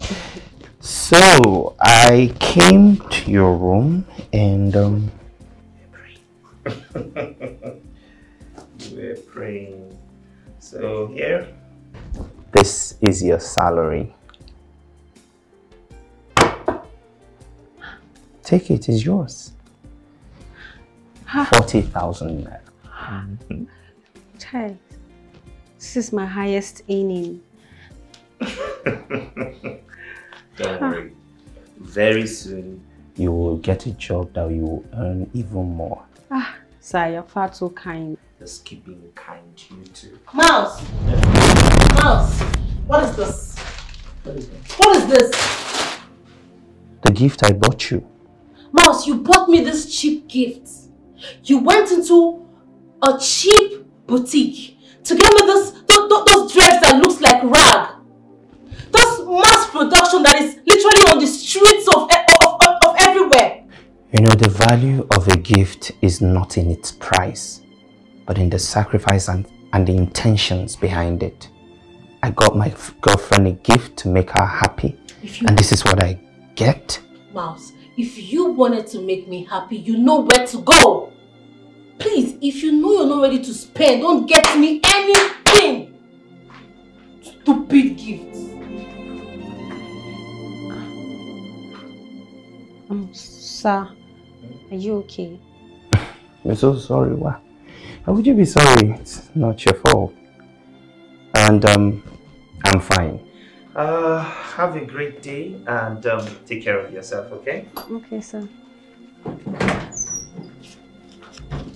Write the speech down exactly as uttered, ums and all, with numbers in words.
So, I came to your room and um we're praying. So here, this is your salary. Take it, it's yours. Forty thousand naira. Mm-hmm. Child, this is my highest earning. Don't worry. Very soon, you will get a job that you will earn even more. Ah, sir, you're far too kind. Just keep being kind to you too. Mouse! Mouse! What is this? What is this? What is this? The gift I bought you. Mouse, you bought me this cheap gift. You went into a cheap boutique to get me this, th th those dress that looks like rag. This mass production that is literally on the streets of, of, of, of everywhere. You know, the value of a gift is not in its price, but in the sacrifice and, and the intentions behind it. I got my girlfriend a gift to make her happy, and this is what I get. Mouse, if you wanted to make me happy, you know where to go. Please, if you know you're not ready to spend, don't get me anything. Stupid gifts. Um, sir, are you okay? I'm so sorry. Why? Why would you be sorry? It's not your fault. And um, I'm fine. Uh, have a great day and um, take care of yourself, okay? Okay, sir.